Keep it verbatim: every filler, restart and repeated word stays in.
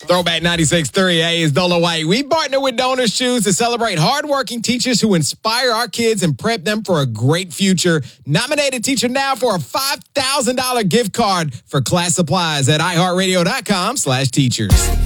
Throwback ninety-six point three, hey, it's Dolo White. We partner with Donors Choose to celebrate hardworking teachers who inspire our kids and prep them for a great future. Nominate a teacher now for a five thousand dollars gift card for class supplies at iHeartRadio.com slash teachers.